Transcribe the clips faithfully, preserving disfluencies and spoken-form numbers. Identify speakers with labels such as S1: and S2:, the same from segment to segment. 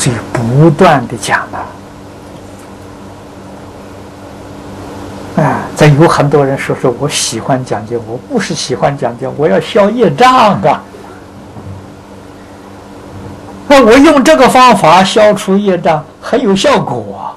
S1: 所以不断的讲啊，啊，再有很多人说说我喜欢讲经，我不是喜欢讲经，我要消业障啊。那我用这个方法消除业障很有效果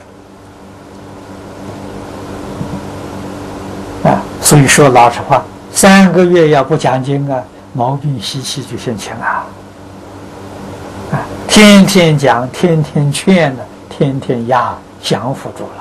S1: 啊！所以说老实话，三个月要不讲经啊，毛病习气就现前了啊！天天讲，天天劝呢，天天压降服住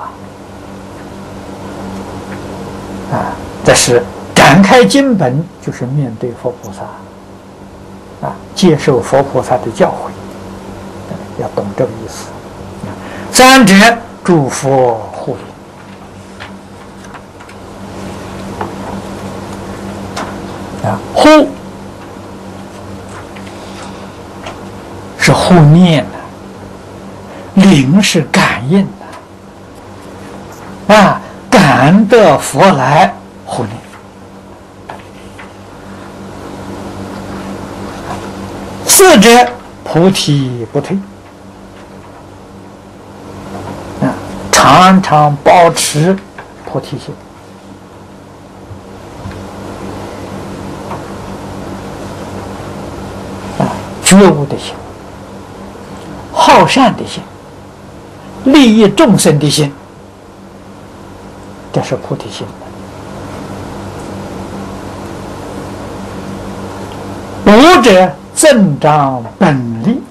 S1: 了啊！这是展开经本，就是面对佛菩萨。啊，接受佛菩萨的教诲，要懂这个意思。三者诸佛护理啊，护是护念的，灵是感应的啊，感得佛来护念。四者菩提不退啊，常常保持菩提心啊，觉悟的心，好善的心，利益众生的心，这是菩提心。五者增长本力，